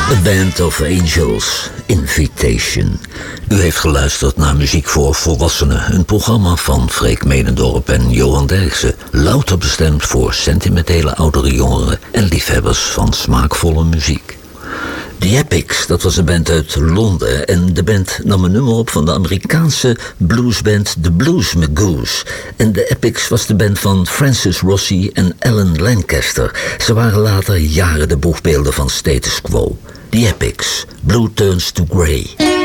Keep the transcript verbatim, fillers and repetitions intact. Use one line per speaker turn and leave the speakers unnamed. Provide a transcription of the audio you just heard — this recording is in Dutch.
A Band of Angels, Invitation. U heeft geluisterd naar Muziek voor Volwassenen, een programma van Freek Medendorp en Johan Derksen. Louter bestemd voor sentimentele oudere jongeren en liefhebbers van smaakvolle muziek. The Epics, dat was een band uit Londen en de band nam een nummer op van de Amerikaanse bluesband The Blues Magoos. En The Epics was de band van Francis Rossi en Alan Lancaster. Ze waren later jaren de boegbeelden van Status Quo. The Epics, Blue Turns to Grey.